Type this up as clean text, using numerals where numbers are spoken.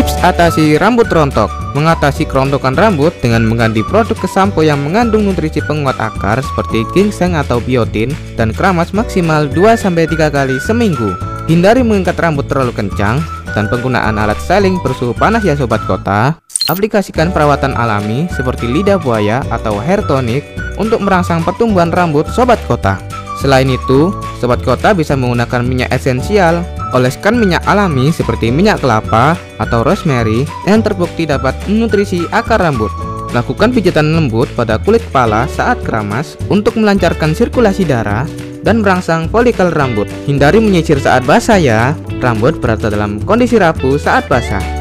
Tips atasi rambut rontok. Mengatasi kerontokan rambut dengan mengganti produk kesampo yang mengandung nutrisi penguat akar seperti ginseng atau biotin dan keramas maksimal 2-3 kali seminggu. Hindari mengikat rambut terlalu kencang dan penggunaan alat styling bersuhu panas ya sobat kota. Aplikasikan perawatan alami seperti lidah buaya atau hair tonic untuk merangsang pertumbuhan rambut sobat kota. Selain itu, sobat kota bisa menggunakan minyak esensial. Oleskan minyak alami seperti minyak kelapa atau rosemary yang terbukti dapat menutrisi akar rambut. Lakukan pijatan lembut pada kulit kepala saat keramas untuk melancarkan sirkulasi darah dan merangsang folikel rambut. Hindari menyisir saat basah ya. Rambut berada dalam kondisi rapuh saat basah.